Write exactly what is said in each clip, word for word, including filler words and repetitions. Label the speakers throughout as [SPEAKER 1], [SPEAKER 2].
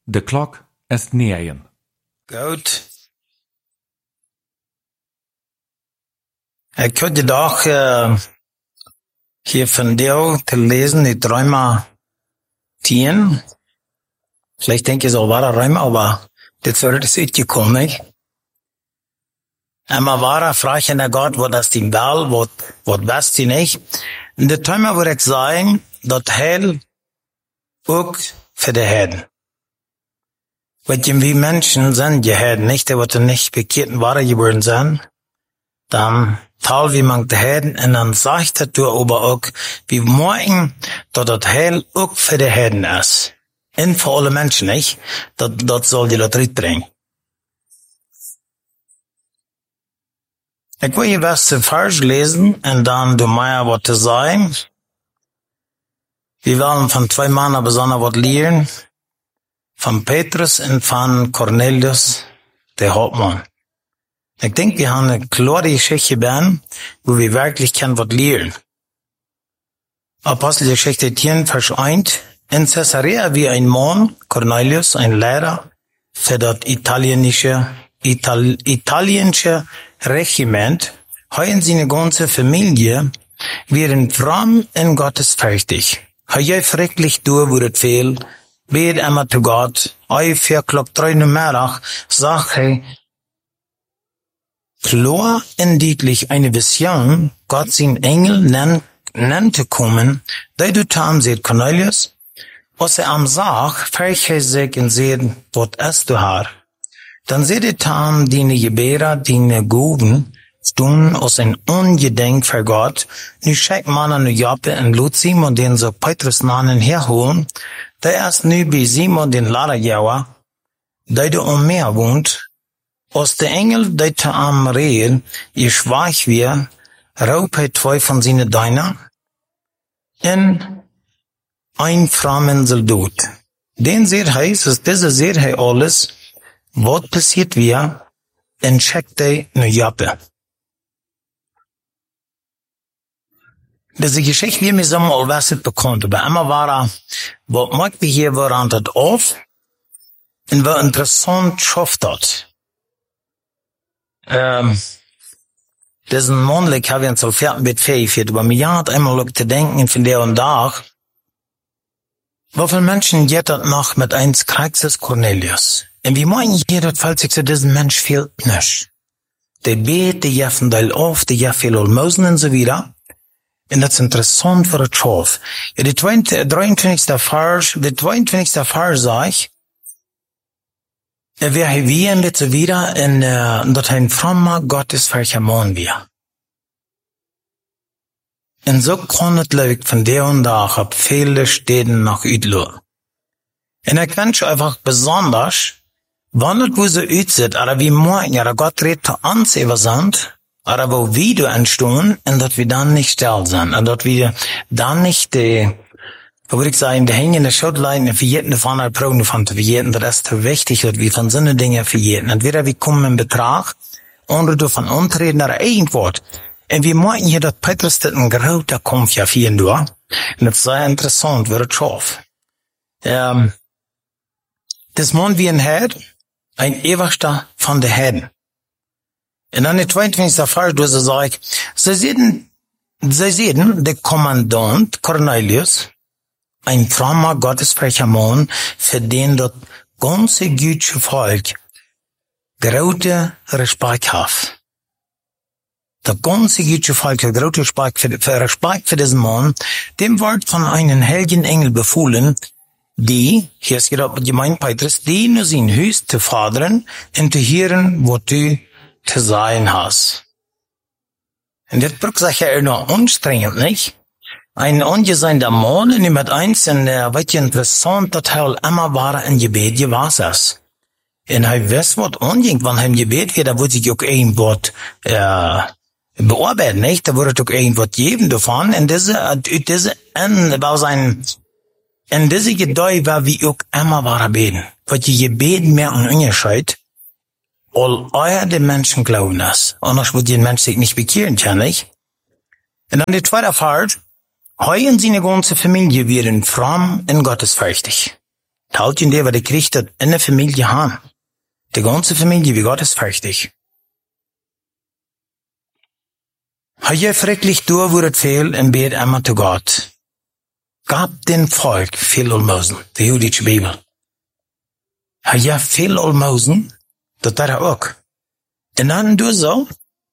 [SPEAKER 1] De klok ist negen.
[SPEAKER 2] Goed. Ik had de dag uh, hier van deel te lezen, die Römer tien. Vielleicht denke ich, so war der Römer, aber das wird es uitgekommen, nicht? Einmal war er, frage ich Gott, wo das die Wahl, wo, wo weiß die nicht. Und das Thema würde ich sagen, das Heil auch für die Herden. Weil wir Menschen sind die Herden, nicht? Die werden nicht bekehrt Ware geworden sein. Dann tal wie man die Herden, und dann sagt er du aber auch, wie morgen, dass das Heil auch für die Herden ist. Und für alle Menschen, nicht? Das, das soll die Leute bringen. Ich will hier was zu Vers lesen, und dann du mir was zu sagen. Wir wollen von zwei Männern besonders was lernen. Von Petrus und von Cornelius, der Hauptmann. Ich denke, wir haben eine klare Geschichte bekommen, wo wir wirklich können was lernen. Apostelgeschichte zehn, Vers eins. In Caesarea wie ein Mann, Cornelius, ein Lehrer, für das italienische, Ital, italienische Regiment, heuen seine ganze Familie, wären fromm in Gottes fertig. Heu fricklich durch, wo das fehl, bet immer zu Gott, eu vier klock drei Uhr Mittag, sagt er, klar endlich eine Vision, Gott sein Engel nennt, nannte kommen, da du tam seht Cornelius, was er am Sag, fähig sich und seht, was ist du har. Dann seht ihr tam, die Gebärer, die Guben, tun aus ein Ungedenk für Gott, nu schickt man an Joppe und lud Simon den so Petrus nahen herholen, der ist nu bei Simon den Laderjauer, der du um mehr wohnt, aus der Engel, der te am Rehen, ihr schweig wir, raubt er zwei von seine Deiner, in ein Fremden soll dort. Den seht heißt, dass diese seht er alles, was passiert wir, und schickt er nu Joppe. Diese Geschichte, wie mir so mal was bekannt, aber immer war er, was mag wir hier waren das auf, und war interessant schafft das. Ähm, diesen Mondlik habe ich uns auf vierten Bett fähig, aber mir hat einmal zu denken, von der und da, wofür Menschen geht das noch mit eins Kreises Cornelius? Und wie meinen hier, das fällt sich zu diesem Mensch fehlt nicht. Der bet, der jeffen Teil auf, der jeffen Olmosen und so wieder. Und das ist interessant für das Schaf. Ja, die dreiundzwanzigste Vers, der zweiundzwanzigste Vers sagt, wir haben jetzt so wieder in, uh, dass ein frommer Gottes verchammon wir. Und so kann es leuk von der und da ab viele Städten nach Üdlo. Und ich wünsche einfach besonders, wann es wo so ützit, aber wie morgen, ja, Gott redet zu uns über sind, aber wo wir entstehen, und dass wir dann nicht still sind, und dass wir dann nicht, die, wo würde ich sagen, die hängende Schuldleiden verjährten von der Proben von zu verjährten, das ist so wichtig, dass wir von so eine Dinge verjährten. Entweder wir kommen in Betrag, oder du von untreten, oder irgendwas. Und wir meinen hier, dass Petrus das ein großer Kampf ja führen durch. Und das ist sehr interessant, wird es scharf. Ähm, das Mann wie ein Herd, ein Ewerster von der Herden. Und dann der zweiundzwanzigste Vers, wo sie sagt, sie sehen, sie sehen, der Kommandant Cornelius, ein frommer gottesfrecher Mann, für den das ganze jüdische Volk große Respekt hat. Das ganze jüdische Volk hat große Respekt für, für Respekt für diesen Mann, dem wird von einem heiligen Engel befohlen, die, hier ist gerade gemeint Petrus, die nur sein Haus zu fordern und zu hören, was du zu sein hast. Und das braucht sich ja noch anstrengend, nicht? Ein ungeseinter Mann, und mit eins, und er wird ja interessant, dass er immer war in Gebet gewesen ist. Und er weiß, was anging, wenn er im Gebet wird, da wird sich auch irgendwas, äh, bearbeiten, nicht? Da wird auch irgendwas geben davon, und diese, diese, und war sein, und diese Gedei war wie auch immer war beten. Weil die Gebet mehr an Unterscheid, all euer den Menschen glauben das. Anders wird den Mensch sich nicht bekehren, kann nicht? Und dann die zweite Fall, heuen seine ganze Familie werden fromm in Gottes fertig. Halt in der, was ich kriegt das in der Familie haben. Die ganze Familie, wie Gott ist wichtig. Har je freklich door hvor het veel en bed immer zu Gott. Gab den Volk viel Almosen, die jüdische Bibel. Har je veel Almosen, dat daar ook. En dan doe zo.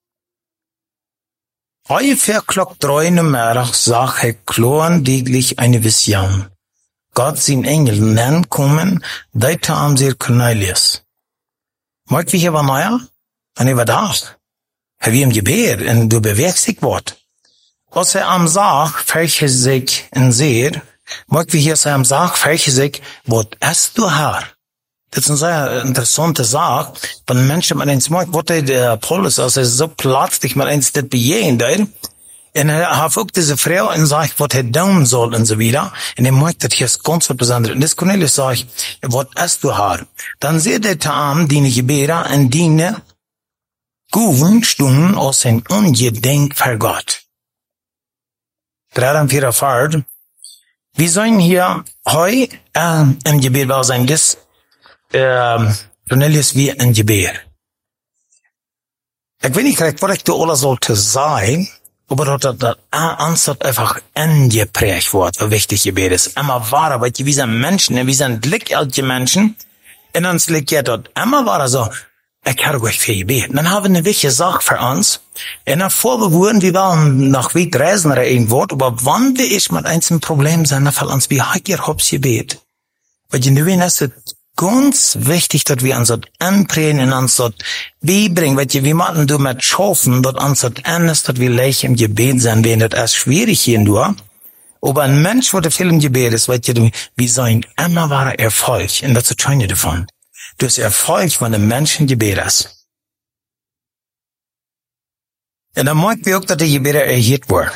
[SPEAKER 2] Ungefähr klok drei in der Mittag sah er klar täglich eine Vision. Gott sin Engel nennt kommen, dort haben sie Cornelius. Mag wie hier war neuer? Und er war da. Er wie im Gebet, und du bewegst dich wort. Als er am Sag, fällt sich in Seher, mag wie hier am Sag, fällt sich, was hast du her? Das ist eine sehr interessante Sache, wenn Menschen mit eins mag, was der Paulus, als er so plötzlich mit eins das bejehen, und er hat auch diese Frau und sagt, was er tun soll und so wieder, und er mag das hier ganz besonders. Und das Cornelius sagt, was hast du her? Dann seht er an, die Gebete und die guten Stunden aus ein Ungedenk für Gott. Drei und vier Fahrt. Wir sollen hier heu äh, im Gebet war sein, das äh, Cornelius wie ein Gebet. Ich weiß nicht direkt, was ich da alles sollte sein, aber dass das anstatt einfach eingeprägt wird, was wichtig Gebet ist. Immer wahr, weil wir sind Menschen, wir sind glückliche Menschen, und uns liegt ja dort immer wahr so, ich habe euch viel gebeten. Dann haben wir eine wichtige Sache für uns. Und davor wir wurden, wir waren nach weit reisen oder irgendwo, aber wann wir ich mit einem Problem sein, dann fällt uns, wie hat ihr Hobbs gebet? Weil die Neuen ist es ganz wichtig, dass wir uns dort anprägen und uns dort beibringen, weil wir machen du mit schaffen, dort uns dort anders, dass wir leicht im Gebet sein, wenn das erst schwierig hier nur. Aber ein Mensch, wo der viel im Gebet ist, weil wir sein immer wahrer Erfolg. Und das ist das Schöne davon. Das Erfolg von dem Menschen Gebet ist. Und dann mag wir auch, dass die Gebete erhört werden.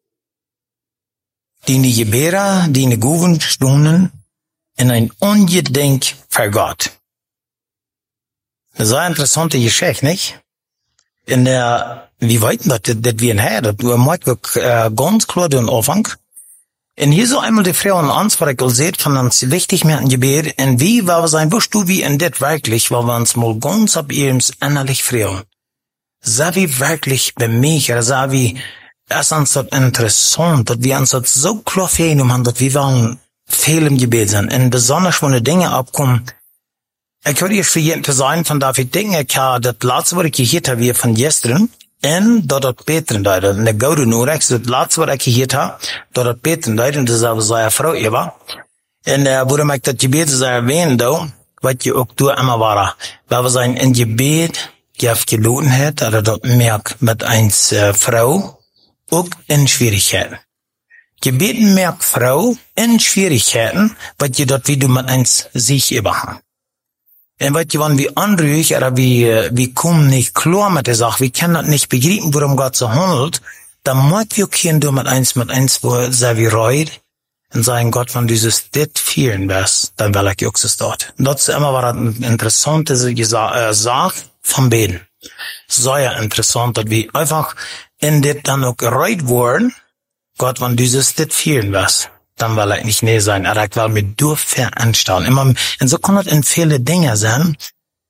[SPEAKER 2] Die Gebete, die guten Stunden in ein Ungedenk für Gott. Das ist eine interessante Geschichte, nicht? In der, wie weit das, das wir in her, das mag wir äh, ganz klar den Anfang. Und hier so einmal die Frau und uns, was ich seht, von uns wichtig mit dem Gebet, und wie war wir sein, wusst du, wie in das wirklich, weil wir uns mal ganz ab ihrem innerlich freuen. Sah wie wirklich bei mich, oder sah wie, es ist uns das interessant, dass wir uns das so klar verstehen haben, dass wir wollen viel im Gebet sein, und besonders, wenn die Dinge abkommen. Ich würde jetzt für jeden zu sein, von David Dinge, ich habe das letzte, was ich gehört habe, von gestern, en dat het beter deed. En de gouden noorrechts, het laatste wat ik gehoord heb, dat het beter deed. En dat was zijn vrouw Eva. En uh, waarom ik dat gebed zou erwähnen, wat je ook doet immer waren. Weil we zijn in gebed, je hebt geloten het, dat dat merkt met eens uh, vrouw, ook in schwierigheden. Gebet merkt vrouw in schwierigheden, wat je dat wie du met eens zich überhaupt. Und weißt du, wenn wir anrühren, oder wir, wir kommen nicht klar mit der Sache, wir können das nicht begreifen, worum Gott so handelt, dann mag wir können mit eins, mit eins, wo sehr wie reut, und sagen, Gott, wenn du dieses dit fühlen wirst, dann will ich auch es dort. Und das ist immer war eine interessante äh, Sache vom Beten. Sehr interessant, dass wir einfach in dit dann auch reut wurden, Gott, wenn du dieses dit fühlen wirst, dann will ich nicht näher sein, aber ich will mir dürfen anstellen. Immer, und so kann es in viele Dinge sein.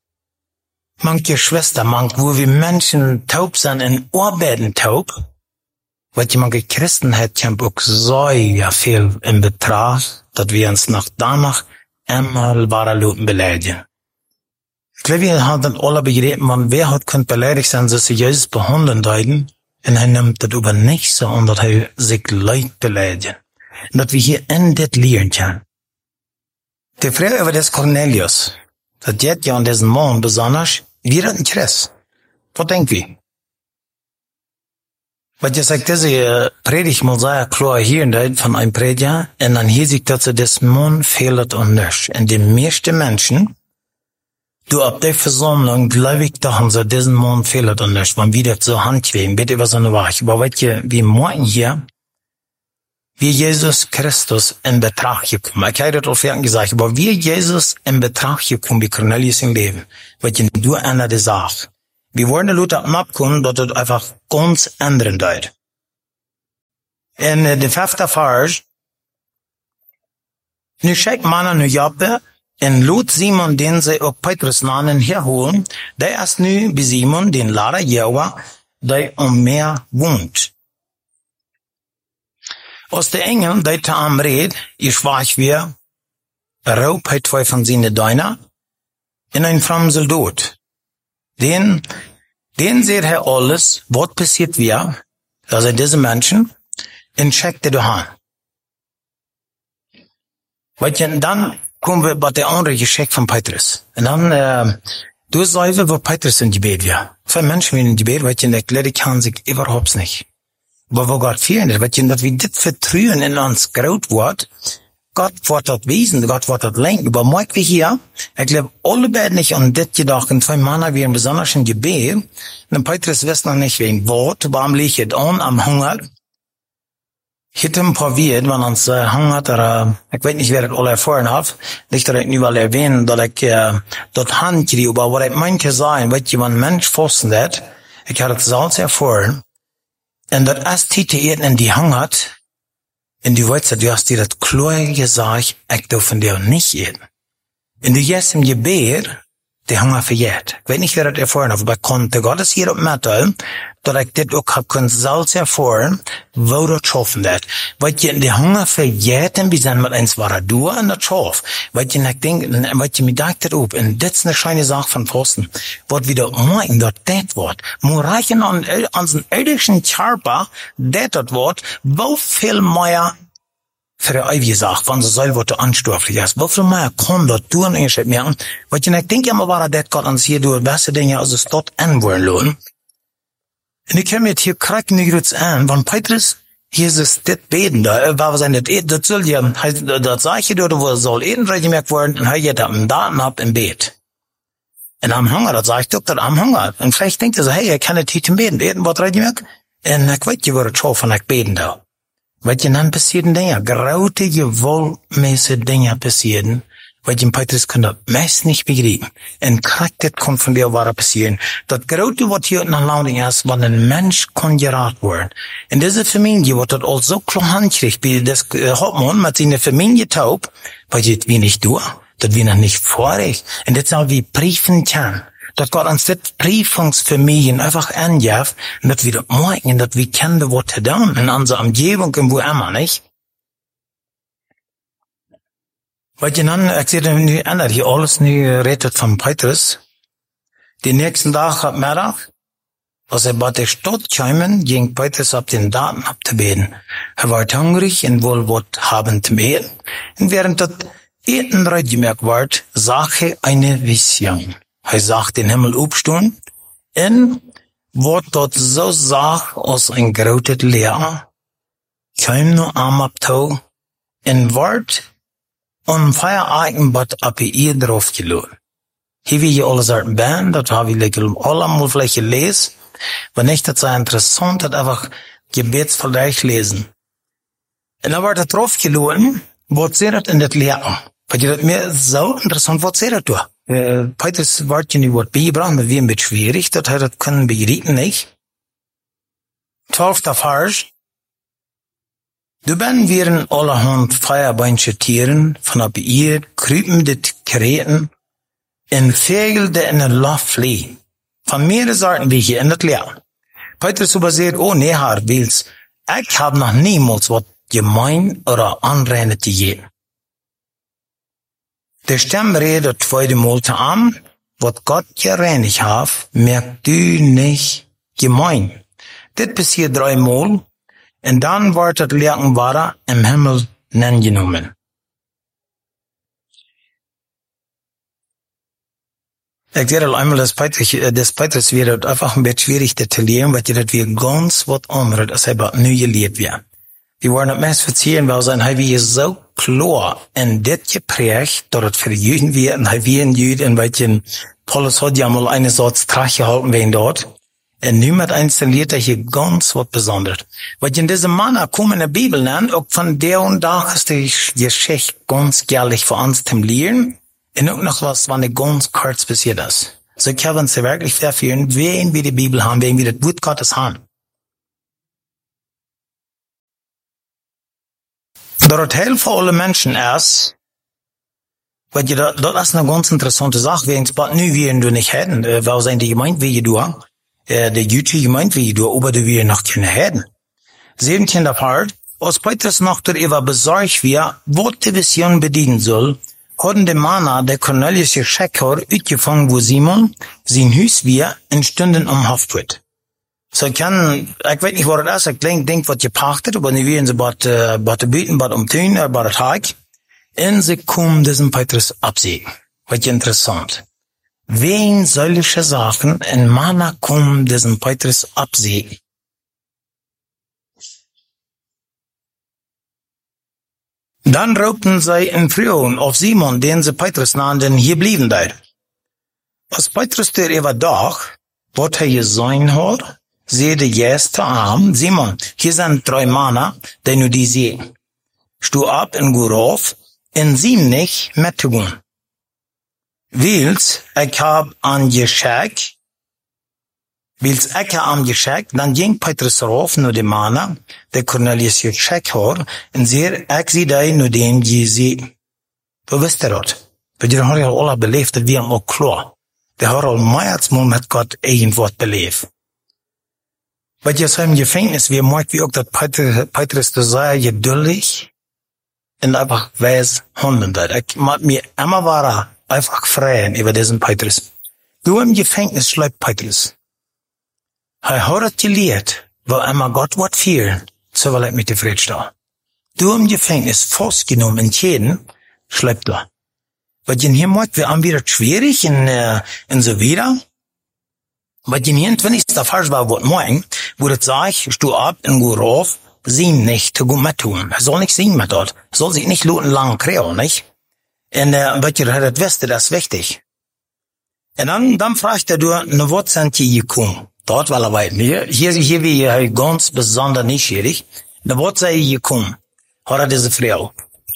[SPEAKER 2] Manche Schwester, manche, wo wir Menschen taub sind, in Ohrbeiden taub, weil die manche Christen hat, haben auch so ja viel in Betracht, dass wir uns nach danach einmal wahre Luten beleidigen. Ich glaube, wir haben dann alle begriffen, man, wer hat könnte beleidigt sein, dass sie Jesus behandeln deuten, und er nimmt das aber nicht so an, dass er sich Leute beleidigen. Und dass wir hier in das lernen können. Die Frage über das Cornelius, das jetzt ja an diesem Mann besonders, wir hatten Stress. Was denken wir? Weil ich sage, diese Predigt mal sehr klar hier von einem Prediger, und dann hier sieht, dass das Mann fehlt und nicht. Und die meisten Menschen, du ab der Versammlung, glaube ich, da haben sie diesen Mann fehlt und nicht, wenn wir das so handquälen, bitte über so eine Wahrheit. Aber weißt du, wir morgen hier, wie Jesus Christus in Betracht gekommen. Ich habe das auf jeden gesagt, aber wie Jesus in Betracht gekommen, wie Cornelius im Leben, wird ja nur einer der sagt. Wir wollen die Leute abkommen, dass das einfach ganz anderen deut. In der fünften Vers, Nu schickt man nu Joppe, en lot Simon, den sie ook Petrus namen herholen, der ist nu bij Simon, den Lara Jehovah, der om meer woont. Als de engel, die te am red, ihr schwach weer, raubt hij twee van zijn Deuner, in een Framsel dood. Den, den seht hij alles, wat passiert weer, also diese Menschen, en checkt er aan. Weet je, dan komen we bij de andere geschenk van Petrus. En dan, uh, du sagst, wo Petrus in Gebet war. Zwei Menschen in Gebet, weet je, dat leer kan zich überhaupt niet. Maar wo Gott vieren, weet je, dat we dit vertrouwen in ons groot wordt, Gott wordt dat wezen, Gott wordt dat lenken. Aber mag we hier, ik glaube, alle beiden nicht an dit gedacht, en zwei Männer waren besonders in Gebet, und Petrus wist noch nicht wegen Wort, warum liegt het an, am Hunger. Ich hätte ein paar Wied, wenn uns äh, hangert, oder, ich weiß nicht, wer das alle erfahren hat, nicht, dass ich nicht mal erwähnen, dass ich, äh, dort Hand kriege, aber was ich manche sagen, weißt du, wenn ein Mensch fasten hat, ich habe das selbst erfahren, und das erst Tite in die hangert, und du weißt, du hast dir das klar gesagt, ich darf von dir nicht eten. Und du gehst im Gebet, die Hunger verjährt. Ich weiß nicht, wer das erfahren hat, aber ich konnte Gottes hier auf Metal, dass ich das auch hab können selbst erfahren, wo das schaffen wird. Weil je in die Hunger verjährt, und wir sind mit eins war du an das Schaf. Weil je, ich denke, weil je mir sagt das auf, und das ist eine scheine Sache von Pfosten, wird wieder morgen dort das Wort. Mo reichen an, an den irdischen Körper, das das Wort, wo viel mehr für die ewige Sache, wenn sie soll, was du anstofflich hast. Wie viel mehr kann dort tun, ich merken, weil ich denke immer, war das Gott uns hier durch beste Dinge, als es dort anwollen lohnen. Und ich kann mir hier kraken nicht kurz an, wenn Petrus, hier ist es das Beten da, war was ein das Eden, das soll ja, das sage ich dir, wo es soll Eden gemerkt werden, und hier da am Daten habt im Bett. Und am Hunger, das sage ich doch, das am Hunger. Und vielleicht denkt er so, hey, ich kann nicht hier beten, beten, was gemerkt? Und ich weiß, ich würde schon von euch beten da. Wat je dan passieren Dinge, grote gewaltmäßige Dinge passieren, wat je Petrus kann das meist nicht begreifen. En krank das kann von dir wahre passieren. Das grote wat hier nach Lauding ist, wenn ein Mensch kann geraten werden. In dieser Familie wird das all so klar handkriegt, wie das äh, Hauptmann mit seiner Familie taub, weil das wie nicht du, das wie noch nicht vorig. Und das soll wie briefen kann. Dat Gott uns das Briefungsfamilien einfach anjaft, und dat wir das morgen, dat wir kennen, was getan in unserer Umgebung und wo immer, nicht? Weil je dann, ich sehe dann nicht anders, hier alles nicht redet von Petrus. Den nächsten Tag ab Mittag, als er bei der Stadt kamen, ging Petrus ab den Daten abzubeten. Er war hungrig und wohl was haben zu essen. Und während das Eten gemerkt wird, sah er eine Vision. Hij zag den Himmel opstaan en wat dat zo zag als een grote leer, kwam nu aan op toe en werd om vijf bad op je erop gelopen. Hier wie je alles uit ben, dat hebben we allemaal vielleicht gelezen, maar niet dat zo interessant, dat einfach gebetsvergleich lesen. En dan werd het erop gelopen, wat zegt het in het leer? Weil je dat mir so interessant, was zegt het door? Uh, Petrus wordt je nu wat bijgebracht, maar weer een beetje schwierig, dat hij dat kunnen begrijpen, niet? Twaalfde vers. Du ben wären allerhand feierbeinsche Tieren, von ab ihr krüpende Kreten, in Vögel, die in der Luft fliehen. Von mehreren Sorten wie hier in das Leer. Petrus übersieht, oh nee, Herr, Wils, ich hab noch niemals was gemein oder anrennet gegeben. Der Stamm redet zweite Mal an, was Gott gereinigt hat, merkt du nicht gemein. Das passiert dreimal, und dann wird das Lehren wahrer im Himmel genommen. Ich sehe einmal, dass Petrus, dass Petrus wird einfach ein bisschen schwierig detaillieren, weil das wir ganz was anderes, als er neu gelebt wird. Die wollen das meist verziehen, weil sein Heil ist so klar in das geprägt, dass es für die Juden wird, und Heil wie ein Jüd, in welchen Paulus hat ja mal eine Sorte Strache gehalten wegen dort. Und niemand installiert er hier ganz was Besonderes. Weil in diesem Mann kommen in der Bibel nennen, auch von der und da ist die Geschichte ganz ehrlich für uns zum Lehren, und auch noch was, wann ganz kurz passiert ist. So können wir uns wirklich verführen, wen wir die Bibel haben, wen wir das Wort Gottes haben. Dat het heel voor alle mensen is, Weil je, dat, dat is een ganz interessante Sache. Wegens wat nu weer du nicht hätten, äh, wel zijn die gemeente wie je doet, äh, de Jüdische gemeente wie je doet, aber du weer noch keine hätten. zeventiende Part, als Petrus noch darüber besorgt wir, wo die Vision bedienen soll, hadden de Männer der Cornelius Schecker uitgevangen, wo Simon sein Huis weer en stunden om Haft wird. So ik kan, ik weet niet wat het is, ik denk, denk wat je pachtet, aber nu weer ze wat, uh, wat te bieten, wat om tuin, uh, wat het haak. En ze komen diesen Petrus absägen. Wat je interessant. Wen solche Sachen en Männer komen diesen Petrus absägen? Dann raubten sie in Frühen auf Simon, den sie Petrus nannten, hier blieben da. Als Petrus der über Dach, wat hij gesehen hat, sehe der erste Arm, Simon, hier sind drei Männer, die nu die sehen. Stu ab en go rauf, en sie nicht met te gaan. Wils, ik hab an geschickt, wils ik am geschickt, dan ging Petrus rauf nu de Männer, der Cornelius geschickt hat, en zeer, ik zie die nu den je zie. Wo wisst ihr dat? Weil die haben ja alle beleefd, dat wir auch klar. Die haben al mehrmals met Gott irgendwas beleefd. Weil je so im Gefängnis, wie merkt wie auch, dat Petrus, Petrus da sehr geduldig und einfach weis handeln dat. Ich mag mir immer war einfach freuen über diesen Petrus. Du im Gefängnis schreibt Petrus. Er hat es gelehrt, weil immer Gott wat viel, so will ich mit der Fried stehen. Du im Gefängnis festgenommen in jeden, schreibt er. Weil je hier merkt, wir haben wieder schwierig und, äh, und so wieder. Weil je hier, wenn ich da falsch war, wat morgen, wo das sag ich, stu ab und go rauf, sie nicht zu gut mit tun. Er soll nicht sehen mit dort. Er soll sich nicht loten lang kriegen, nicht? Und, äh, weil ihr das wisst, das ist wichtig. Und dann, dann fragt er, du, ne, wat sind die gekommen? Dort, weil er weit hier, hier, hier, wie hier, ganz besonders neugierig. Ne, wat sei gekommen? Hat er diese Frau.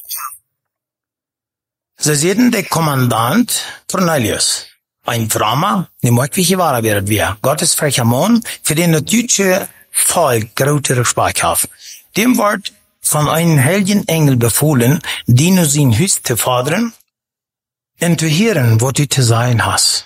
[SPEAKER 2] Sie sehen, der Kommandant Cornelius. Ein Frommer, ne mag wie war er wird wir. Gottes frecher Mann, für den das deutsche Volk große Respekt hat. Dem wird von einem heiligen Engel befohlen, die nur sein Haus zu fordern und zu hören, was du zu sein hast.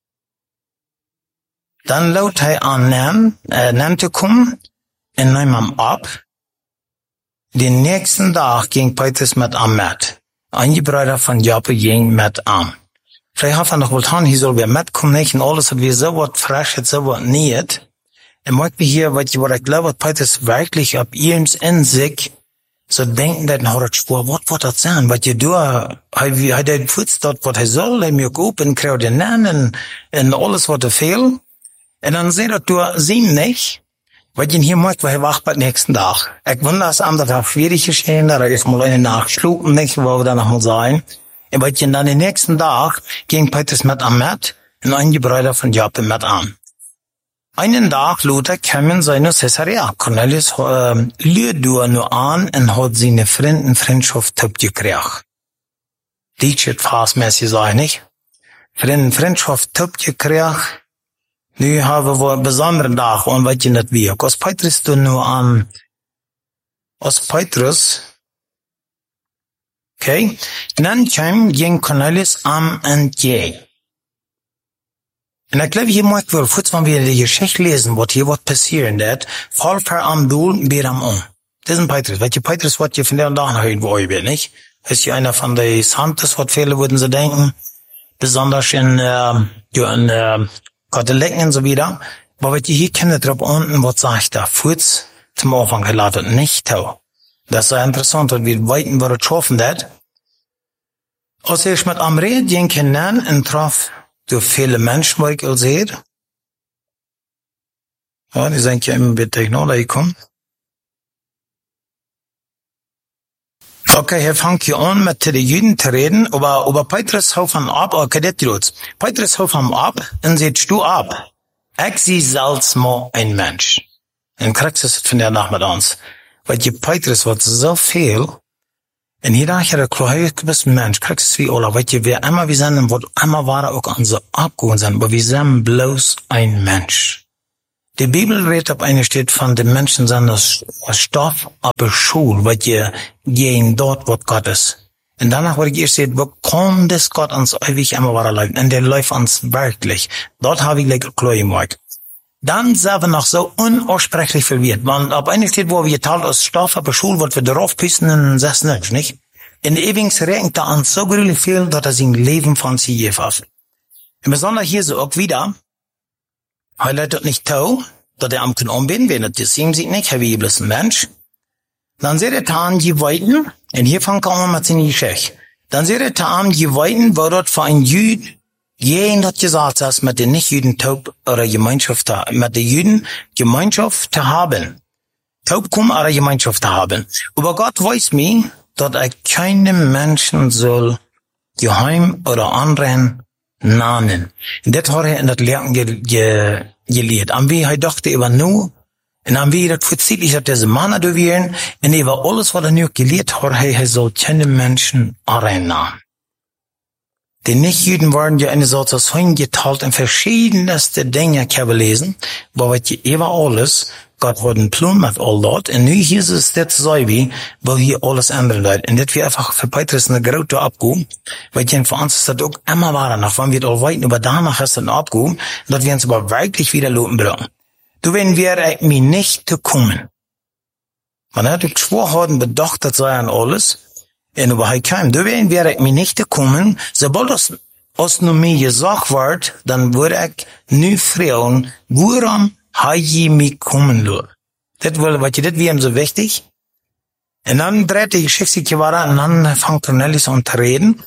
[SPEAKER 2] Dann laut er an Namen, äh, Namen zu kommen und nahm ihm ab. Den nächsten Tag ging Petrus mit am mit. Einige Brüder von Joppe ging mit am. Vielleicht hat er noch wohl getan, hier soll wir mitkommen, nicht? Und alles hat wir so was frisch, so was nicht. Er mag mich hier, weil ich, weil ich glaube, Petrus wirklich ab ihrem in sich so denken, dass er hat Spur, was wird das sein? Weil ich da, er hat den Fuß dort, was er soll, er mir oben, kriegt den Namen, und alles, was er fehlt. Und dann seht er, du siehst nicht, weil ich hier mag, weil er wacht beim nächsten Tag. Ich wundere, dass am Tag schwierig geschehen, da ist mal eine Nachschlupen, nicht, wo wir da noch mal sein. Und weil ich dann den nächsten Tag ging Petrus mit am Met und einige Brüder von Joppe mit an. Einen Tag Luther kamen sie nach Caesarea. Cornelius äh, lüht nur an und hat seine Freunde Freundschaft top gekriegt. Die steht fastmäßig sein, nicht? Freunde Freundschaft top gekriegt. Nu haben wir einen besonderen Tag und weil ich nicht wie. Als Petrus du nur an, als Petrus, okay, dann kam ging Cornelius am entgegen. Und ich glaube, hier mag wir, kurz wenn wir die Geschichte lesen, was hier was passieren wird, fall per am Dul, bir am um. Das ist ein Petrus. Weil die Petrus, was ihr von der Tag hören, wo ihr nicht? Das ist ja einer von den Santos, was viele würden sie denken. Besonders in, äh, in, äh, Katholiken und so wieder. Aber was ihr hier kennt, drauf unten, was sagt da? Kurz zum Anfang geladen, nicht tau. Das ist sehr interessant, und wir weiten, was es schaffen wird. Als ich mit am Red ging hinein und traf durch viele Menschen, wo ich auch sehe. Ja, die sind ja immer mit Technologie gekommen. Okay, hier fangt hier an, mit den Juden zu reden, aber, aber Petrus hau vom ab, okay, das tut's. Petrus hau vom ab und sagt, du ab. Ich sie selbst mal ein Mensch. Und kriegst es von der Nacht mit uns. Weil die Petrus wird so viel, und hier dachte ich, klar, du bist ein Mensch, kriegst es wie alle, weil die wir immer, wir sind, was immer war, auch an so abgehoben sind, aber wir sind bloß ein Mensch. Die Bibel redet auf eine steht von den Menschen sind das Stoff, aber Schul, weil die gehen dort, wo Gott ist. Und danach wurde ich erst gesagt, wo kann das Gott uns ewig immer weiterleiten? Und der läuft uns wirklich. Dort habe ich lecker klar gemacht. Dann sind wir noch so unaussprechlich verwirrt. Man, ab einer Zeit, wo wir teilt aus Stoff, aber Schule, wird wir darauf pissen und das nicht, nicht? In der Ewings regnet er uns so gründlich viel, dass er sein Leben von sich gegeben hat. Und besonders hier so auch wieder, er leitet nicht tau, dass er am kann umbinden, wenn er das sehen sieht nicht, er wie bloß ein Mensch. Dann seht er dann die Weiden, und hier fangen wir mit seiner Geschichte. Dann seht er dann die Weiden, wo dort für ein Jüd, jeden hat gesagt, dass mit den Nicht-Jüden taub oder Gemeinschaft, mit den Jüden Gemeinschaft zu haben. Taub kommen oder Gemeinschaft zu haben. Aber Gott weiß mir, dass er keinem Menschen soll geheim oder anderen nahen. Und das hat er in das Lehren gelehrt. Und wie er dachte, er war nur, und dann wie er das verzeiht, dass diese Männer da wären, und er war alles, was er nur gelehrt hat, er soll keinem Menschen nahen. Die Nichtjuden waren ja eine Sorte aus hingeteilt in verschiedenste Dinge lesen, wo wir über alles, Gott hat einen Plan mit all dort, und nu hier ist es das so wie, wo hier alles ändern wird. Und das wir einfach für Petrus eine große Abgabe, weil ich für uns ist das auch immer wahr, nach wann wir all weiten, aber danach ist das eine Abgabe, dass wir uns aber wirklich wieder loben bringen. Du, wenn wir mir nicht zu kommen. Man hat geschworen, bedacht, das sei an alles, und aber he kam, du, wenn wir mir nicht zu kommen, sobald das aus nur mir gesagt wird, dann würde ich nu fragen, woran habe ich mich kommen lassen? Das will, was das wäre so wichtig. Und dann dreht die Geschichte weiter, und dann fängt Cornelius an zu reden.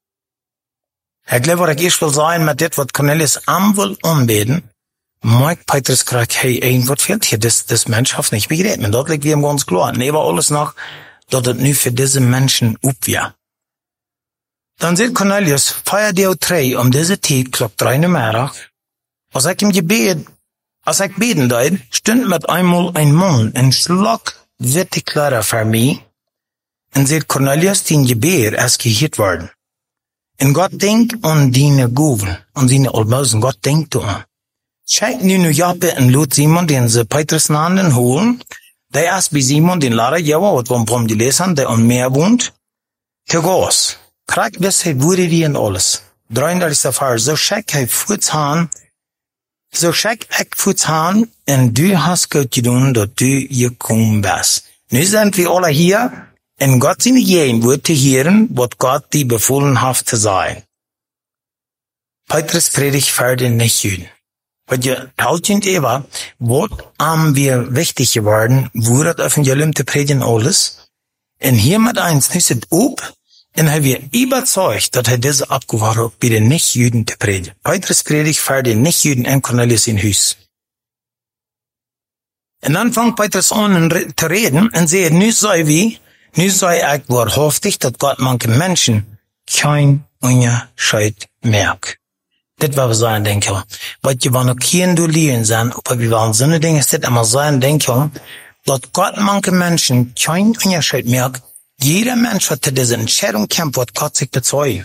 [SPEAKER 2] Ich glaube, was ich erst will sagen, mit das, was Cornelius am will umbeten, Mike Petrus kriegt, hey, ein, was fehlt hier? Das, das Mensch hat nicht begriffen. Und dort liegt wir ganz klar. Und aber alles noch, dass das nu für diese Menschen upwehr. Dann sieht Cornelius, feiert die drei um diese Zeit, klock drei Nummer, als ich im Gebet, als ich beten leid, stund mit einmal ein Mann, ein Schlag, wittig klarer für mich, und sieht Cornelius, den Gebet, als gehört worden. Und Gott denkt an deine Guven, an seine Almosen, Gott denkt an. Scheikt nu nu Jappe und Lot Simon, den sie Petrus nahen holen, der erst bei Simon, den Lara, ja, was wir vom die lesen, der am Meer wohnt, zu Gos. Krieg Wissheit wurde die und alles. dreiunddreißigster Vers, so schick he Futzhahn, so schick ich Futzhahn, und du hast Gott getan, dass du gekommen bist. Nu sind wir alle hier, und Gott sind jeden wird zu hören, was Gott die befohlen hat zu sein. Petrus predigt für den Nichtjuden. Weil ihr haltet immer, was haben wir wichtig geworden, wo das Evangelium zu predigen alles. Und hier mit eins, nicht es ob, und haben wir überzeugt, dass er diese Abgabe hat, bei den Nichtjuden zu predigen. Petrus predigt für den Nichtjuden in Cornelius in Hus. Und dann fängt Petrus an zu reden und sagt, nu sei wie, nu sei ich wahrhaftig, dass Gott manche Menschen kein Unterschied merkt. Das war so ein Denken. Weil die waren noch kein Dolieren sein, aber wir waren so eine Dinge, ist das immer so ein Denken, dass Gott manche Menschen kein Unterschied merkt. Jeder Mensch hat diese Entscheidung kämpft, was Gott sich bezeugt.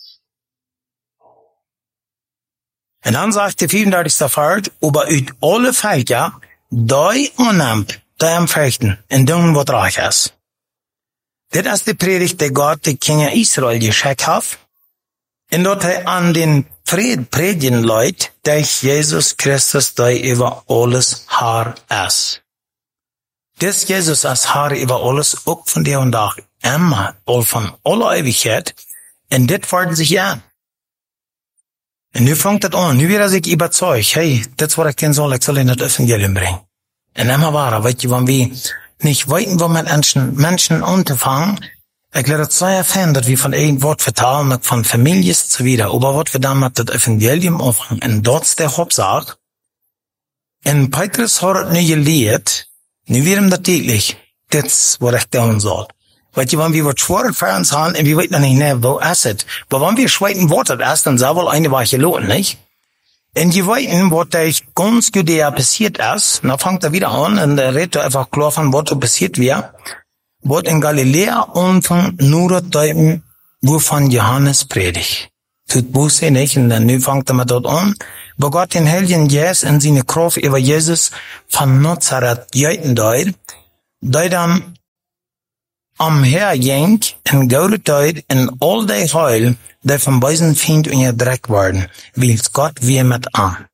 [SPEAKER 2] Und dann sagt der vierunddreißigste Vers, aber ut alle Völker, die unnimmt, die am Fürchten, in dem, was reich ist. Das ist die Predigt, die Gott die Kinder Israel geschickt hat, und dort er an den Fried predigen Leute, durch Jesus Christus, der über alles Haar ist. Das Jesus als Haar über alles, auch von der und da, immer, all von aller Ewigkeit, und das werden sich ja. Und nu fängt das an, nu wird er sich überzeugt, hey, das was ich denn soll, ich soll in das Evangelium bringen. Und immer war, weißt du, wenn wir nicht weiten, wo mit Menschen, Menschen anzufangen, ich glaube, das sei ja Fan, dass wir von einem Wort vertalen, von Families zu wieder, aber was wir dann mit das Evangelium anfangen, und dort ist der Hauptsache, und Petrus hat nicht gelehrt, nu wird ihm das täglich, das, was ich tun soll. Weißt du, wenn wir was schworen für uns haben, und wir wissen noch nicht, ne, wo ist es? Aber wenn wir schweiten Worte erst, dann sei wohl eine Woche gelohnt, nicht? Und die weiten, was da ganz gut passiert ist, dann fängt er wieder an, und er redet einfach klar von, was da passiert wäre, was in Galiläa anfang nur deuten, wovon Johannes predigt. Tut Buße nicht, und dann nu fängt er mal dort an, wo Gott den Heiligen Geist in seine Kraft über Jesus von Nazareth jeiten deut, der dann omherging in gouden tijd en al die heil, die van beiden vriend onderdrukt worden, wilt Gott weer met aan.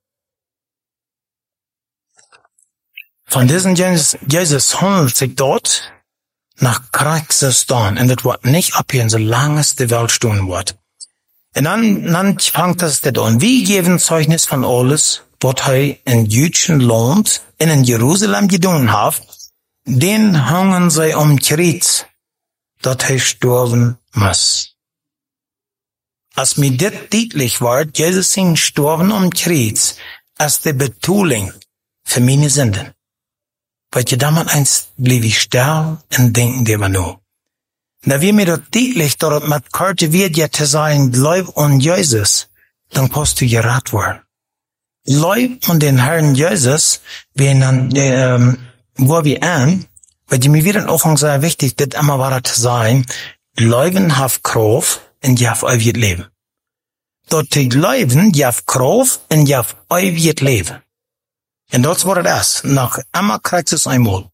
[SPEAKER 2] Van diesen Jesus, Jesus handelt sich dort nach Krijgstaan, en dat wordt niet abgehen, solange es die Welt stehen wird. En dan, dan fängt das dit an. Wie geben Zeugnis von alles, wat hij in jüdischen Land en in Jerusalem gedaan heeft, den hangen zij om Kreuz, dat hij sterven muss. Als mir dit deutlich wird, Jesus sind sterben om Kreuz, als die Betuling für meine Sünden. Weil je damals eins blieb ich sterben und denken dir nu. Da wir mir dort deutlich, dort mit Karte wird ja zu sein, glaub an Jesus, dann kannst du gerat werden. Glaub an den Herrn Jesus, wenn dann, ähm, wo wir an, weil die mir wieder am Anfang sehr wichtig, das immer war zu sein, Glauben hat Kraft und die hat ewiges Leben. Dort die Glauben, die hat Kraft und die hat ewiges Leben. Und das war das. Nach einmal kriegt es einmal.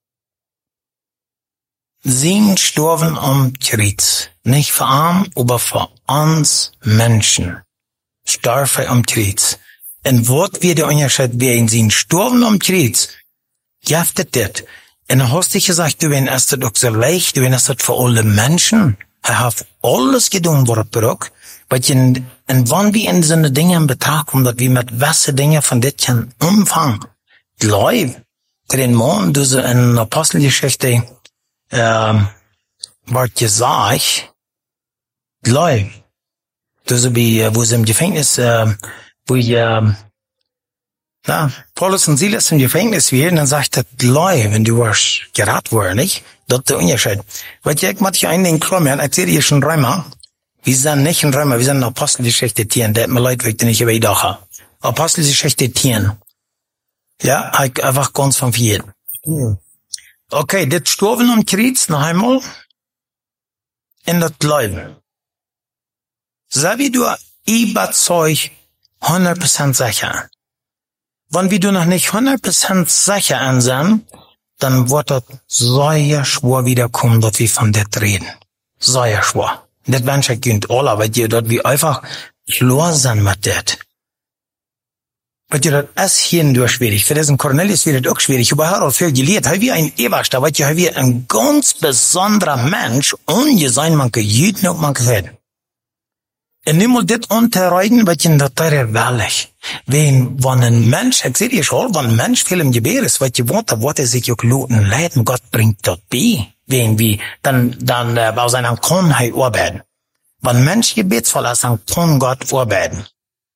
[SPEAKER 2] Sie sterben am Kreuz. Nicht für arm, aber für uns Menschen. Sterben am Kreuz. Und was wird der Unterschied werden? Sie sterben am Kreuz. Jaftet das. Und dann hast du gesagt, du wenn es das auch so leicht, du wenn es das für alle Menschen. Er hat alles getan, was er braucht. Weil in, en wann wir in so eine Dinge in Betracht kommen, dass wir mit wasse Dinge von dit können umfangen. Glaub, den Mann, du so in Apostelgeschichte, ähm, wird gesagt, glaub, du so wie, wo sie im Gefängnis, äh, wo ich, äh, na, Paulus und Silas im Gefängnis wären, dann sagt er, glaub, wenn du warst gerat worden, nicht? Das ist der Unterschied. Weil ich mach dich einen in Klammern, erzähl dir schon dreimal. Wir sind nicht in Römer, wir sind in Apostelgeschichte zehn, der hat mir leid, weil ich nicht über die Dache. Apostelgeschichte zehn. Ja, einfach ganz von vier. Okay, das Sterben am Kreuz noch einmal in das Glauben. So wie du überzeugt hundert Prozent sicher. Wenn wir du noch nicht hundert Prozent sicher sind, dann wird das sehr schwer wiederkommen, dass wir von das reden. Sehr schwer. Das Menschen können alle, weil die dort wie einfach klar sind mit das. Weil die dort ist hindurch schwierig. Für diesen Cornelius wird das auch schwierig. Aber er hat viel gelehrt. Er wie ein Eberster, weil er wie ein ganz besonderer Mensch, ohne sein, man kann Jüden und man kann reden. Und nimm mal das unterreiten, weil ich das ist ehrlich. Wenn, wenn ein Mensch, ich sehe dir schon, wenn ein Mensch viel im Gebet ist, weil die Worte, Worte sich auch luten leiden, Gott bringt das bei. Wenn wir, dann, dann, äh, bei seiner Kronheit arbeiten. Wenn ein Mensch gebetsvoll ist, dann kann Gott arbeiten.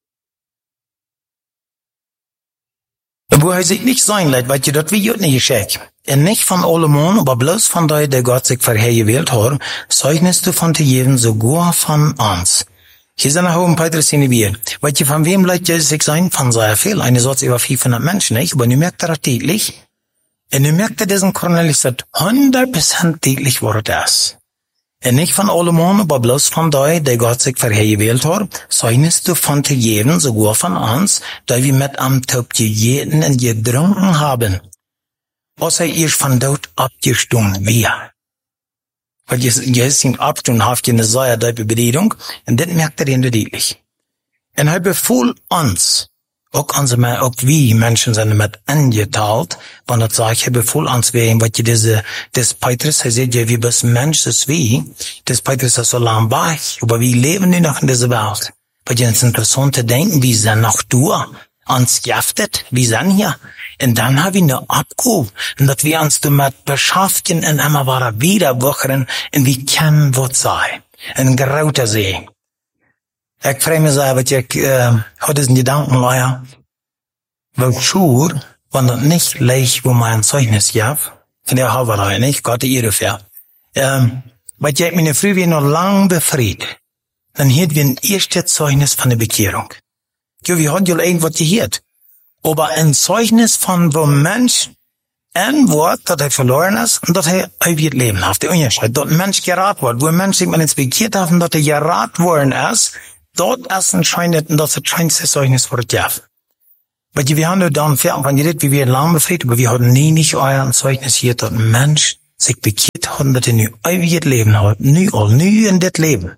[SPEAKER 2] Wo er sich nicht sein lässt, weil ihr dort wie Jüden geschickt. Und nicht von allem, aber bloß von der, der Gott sich vorhergewählt hat, Zeugnis du von jedem sogar von uns. Hier sind auch ein Petrus in die Bier. Weil ihr von wem lässt Jesus sich sein? Von sehr viel. Eine Sorte über fünfhundert Menschen, nicht? Aber du merkt er deutlich. Und du merkt er diesen Cornelius, dass hundert Prozent deutlich war das. Und nicht von allem, aber bloß von der, der Gott sich vorhergewählt hat, Zeugnis du von jedem, sogar von uns, da wir mit am Tag jeden und getrunken haben. Außer ihr von dort abgestummt wir. Weil Jesus ihn abgestummt hat, eine sehr tiefe Bedeutung, und das merkt er in der deutlich. Und er befohlt uns, auch unsere, auch wie Menschen sind mit angeteilt, wenn er sagt, er befohlt uns wegen, weil diese, das Petrus, er sagt ja, wie bis Mensch ist wie, das Petrus ist so lang weg, aber wir leben nicht noch in dieser Welt. Weil es ist interessant zu denken, wie sind noch du, uns giftet, wie sind hier. Und dann haben wir eine Abgabe, und dass wir uns damit beschäftigen, und immer wieder wiederwachern, und wir kennen, was sei. Ein grauter See. Ich freue mich sehr, weil ich, äh, hatte diesen Gedanken, leider, weil schur, wenn das nicht leicht, wo man ein Zeugnis gab, von der Haverei, nicht, Gott die Ehre für, ähm, weil ich meine früh wie noch lang befreit, dann hielt wir ein erstes Zeugnis von der Bekehrung. Ja, wir haben ja irgendwas gehört. Aber ein Zeugnis von, wo ein Mensch ein Wort, das er verloren ist, und dass er ewiges Leben hat. Der Unterschied, dort ein Mensch gerat wird, wo ein Mensch sich mal ins bekehrt hat, und dass er gerat worden ist, dort ist anscheinend, und das ist das scheinste Zeugnis für das. Weil wir haben nur dann für Anfang geredet, wie wir lang befreit, aber wir hatten nie nicht euer Zeugnis hier, dort ein Mensch sich bekehrt haben, dat er nu eeuwig Leben hat, nu al, nu in dit Leben.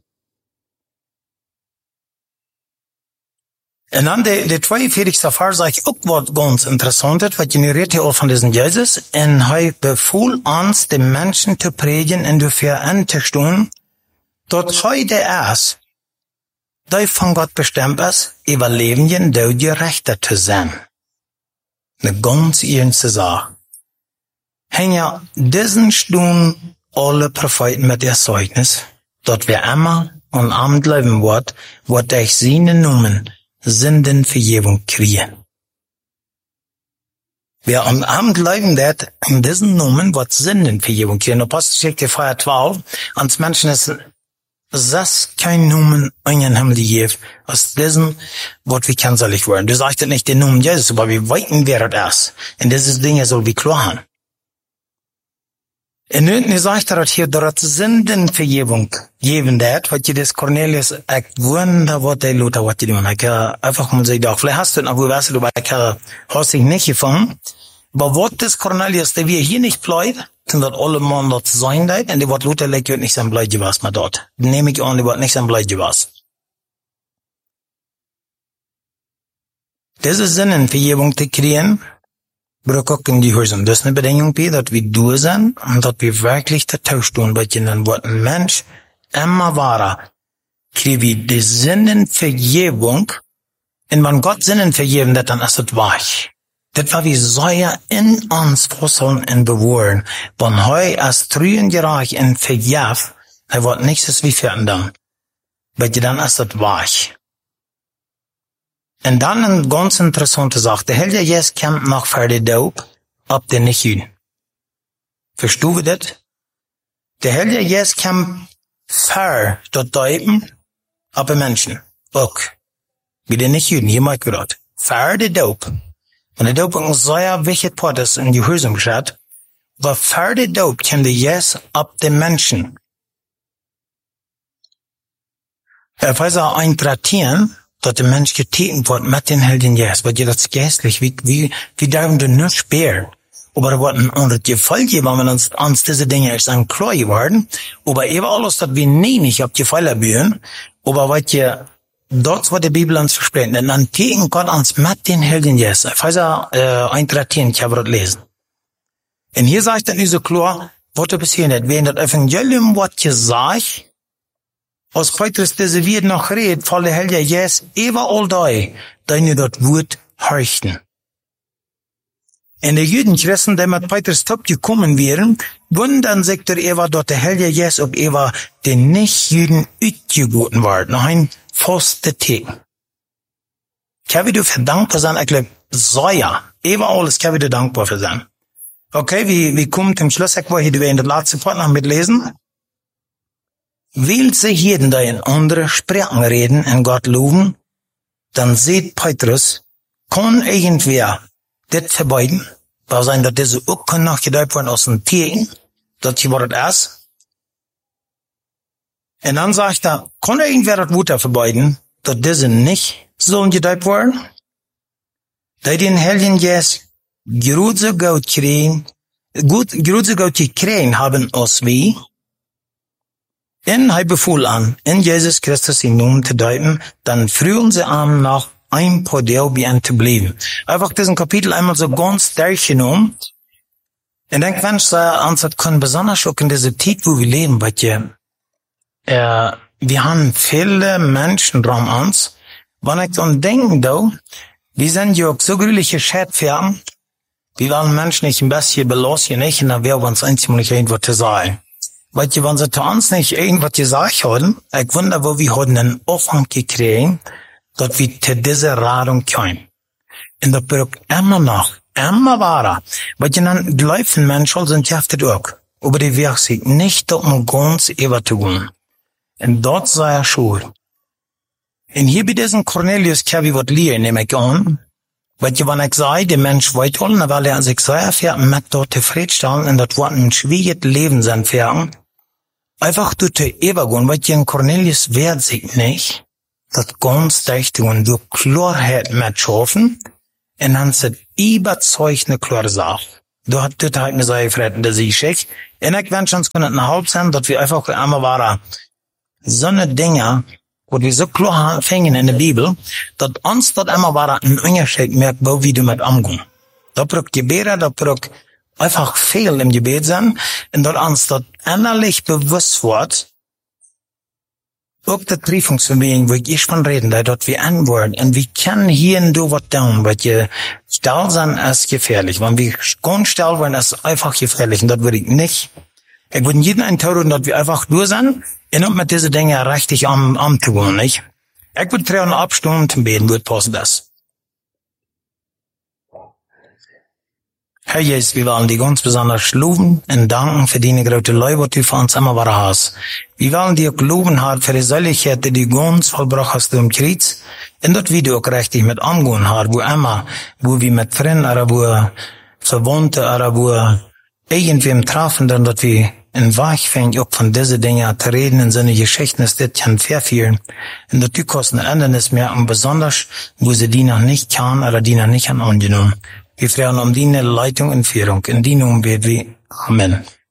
[SPEAKER 2] En dan de, de tweeënveertigste vers zeg ook wat ganz interessant is, wat je nu redt hier al van deze Jezus, en hij bevoel ons de mensen te predigen en dafür einzustehen, dat hij de is, die van God bestemd is, über Leben door gerechter te zijn. Eine ganz ernste Sache. Hängen ja diesen Stunden alle Propheten mit der Zeugnis, dat wir immer und Abend leben wird, wird durch seine Namen Sündenvergebung kriegen. Wer am Abend leben wird, in diesen Namen wird Sündenvergebung kriegen. Apostelgeschichte vier zwölf, ans Menschen ist das kein Namen in den Himmel gegeben, aus diesem wird wir kennzeichnet werden. Du sagst nicht den Namen Jesus, aber wir weiten, wer das ist. Und dieses Ding soll wir klar haben. En nu, nu sagt er dat hier, dat Sündenvergebung geben wird, wat je des Cornelius, ik wonder wat hij Luther wat je doen. Ik uh, einfach mal sagen, vielleicht hast du noch, wo weißt du, aber ich uh, hast dich nicht gefangen. Aber wat des Cornelius, der wir hier nicht bleibt, sind dat alle Mann dort sein dort, und die wat Luther legt, wird nicht sein Bleit gewas mehr dort. Nehme ich an, die wird nicht sein Bleit gewas. Diese Sündenvergebung zu kriegen, wir gucken die Häuser. Das ist eine Bedingung, dass wir durch sind und dass wir wirklich der Tausch tun, weil dann wird ein Mensch immer wahrer. Kriegen wir die Sündenvergebung und wenn Gott Sünden vergeben hat, dann ist das wahr. Das war wie Säuer in uns fusseln und bewahren. Wenn heu als trüen gereich und vergab, er wird nichts wie verändern. Weil dann ist das wahr. En dan een ganz interessante Sache. De hele Jezus komt nog voor de doop op de niet-Juden. Verstehen we dat? De hele Jezus komt voor dat dopen op de mensen. Ook. Bij de niet-Juden, hier maak ik dat. Voor de doop. En de doop is een zeer wichtig part is in Gehoorzaam geschat. Maar voor de doop komt de Jezus op de mensen. Er weiß auch eintratieren, dat de mens geteken wordt met den Heiligen Geist, wat je dat geestlich, wie, wie, wie darf du nicht sparen? Aber wat onder het geval je, wenn wir uns, uns diese Dinge erst an klar geworden, aber eben alles, dat wir nie nicht auf die Fälle bühen, aber wat je, dort, wat de Bibel uns verspricht, und dann teken Gott uns mit den Heiligen Geist. Ich weiß ja, äh, eintratieren, ich habe das lesen. Und hier sagt dann so klar, was da passiert hat, wenn das Evangelium, wat je sagt, als Petrus diese Wort noch redet, fall der Heilige Geist überall da, deine dort Wort horchten. Und die Juden Christen, die mit Petrus top gekommen wären, wundern sich der Eva dort der Heilige Geist, ob Eva den Nicht-Juden utgeboten war, noch ein faste Teken. Kann wir dafür dankbar sein, ich glaube, so ja, überall ist kann wir dankbar für sein. Okay, wie, wie kommt zum Schluss, ich wollte hier in der letzten Part noch mitlesen. Will sich jeden da in andere Sprachen reden und Gott loben, dann sieht Petrus, kann irgendwer das verbeiden, weil sein, dass diese auch kann noch gedeutet werden aus dem Tieren, dass sie was das ist. Und dann sagt er, kann irgendwer das Wutter verbeiden, dass diese nicht sollen gedeutet werden? Da den Heiligen Geist gut so gut kriegen, gut, gut so gut gekriegt haben aus wie, en hij bevoel aan, in Jesus Christus in Namen te deuten, dann frühen sie an, noch ein paar Deel bei ihnen zu bleiben. Einfach diesen Kapitel einmal so ganz durchgenommen. Und dann kann ich sagen, uns das kann besonders auch in dieser Zeit, wo wir leben, weil je, äh, wir haben viele Menschen dran uns. Wenn ich dann denke, da, wir sind ja auch so gründliche Schädfern, wir wollen Menschen nicht ein bisschen belassen, nicht, und dann wäre uns einzig irgendwo zu sagen. Weil je, wenn sie zu uns nicht irgendwas gesagt haben, ich wundere, wo wir haben einen Aufwand gekriegt, dass wir zu dieser Radung kommen. Und das braucht immer noch, immer wahrer. Weil je, dann laufen Menschen sind ja das auch. Aber die Weg sich nicht um ganz ewig zu gehen. Und dort sei er schuld. Und hier bei diesem Cornelius kann ich was lernen, nehme ich an. Weil je, wenn ich sage, der Mensch weit wollen, dann will er sich sehr viel mit dort zufriedenstellen und das wird ein schwieriges Leben sein für ihn. Einfach durch die Übergehen, weil je, Cornelius wehrt sich nicht, das ganz dicht und durch Klarheit mit schaffen, und dann ist es überzeugende klare Sache. Du hat dit halt mir sei Fred, der sie schick. Und ich wünsche uns können ein halb sein, dass wir einfach einmal waren. So eine Dinge, wo wir so klar fingen in der Bibel, dass uns dort einmal waren ein Unterschied merkt, wo wie du mit umgehen. Da braucht Gebete, da braucht einfach viel im Gebet sein, und dort uns dort innerlich bewusst wird, auch das Prüfungsvermögen, wo ich von reden, da dort wir antworten, und wir können hier und da was tun, was je still sein ist gefährlich. Wenn wir ganz still werden, ist einfach gefährlich, und das würde ich nicht. Ich würde jeden eintrauen, dass wir einfach durch sind, und mit diese Dinge richtig am, am tun, nicht? Ich würde drei und ab Stunden zum Beten, würde passen das. Herr Jesus, wir wollen dich ganz besonders loben und danken für deine große Liebe, die du für uns immer war hast. Wir wollen dich auch loben, Herr, für die Seligkeit, die du ganz vollbracht hast im Kreuz, und dort wie du auch richtig mit umgehen, Herr, wo immer, wo wir mit Freunden, oder wo Verwandte, oder wo irgendwem treffen, dann dort wir in Weich fängt, auch von diesen Dingen zu reden, in seine Geschichten, ist das kann verfehlen. Und dort die kosten Ändernis mehr, und besonders, wo sie die noch nicht kann, oder die noch nicht an angenommen. Wir fragen um deine Leitung und Führung. In die Namen beten wir. Amen.